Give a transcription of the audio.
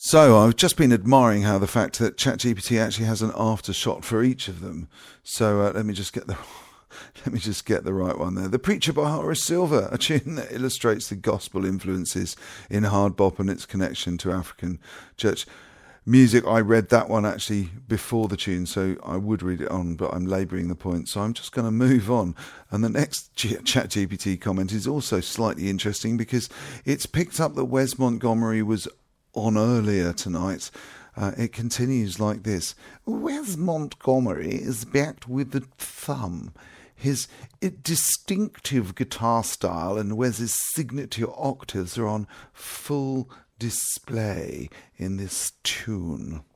So I've just been admiring how the fact that ChatGPT actually has an aftershot for each of them. So let me just get the right one there. The Preacher by Horace Silver, a tune that illustrates the gospel influences in hard bop and its connection to African church music. I read that one actually before the tune, so I would read it on, but I'm labouring the point, so I'm just going to move on. And the next ChatGPT comment is also slightly interesting because it's picked up that Wes Montgomery was on earlier tonight. It continues like this. Wes Montgomery is backed with the thumb. His distinctive guitar style and Wes's signature octaves are on full display in this tune.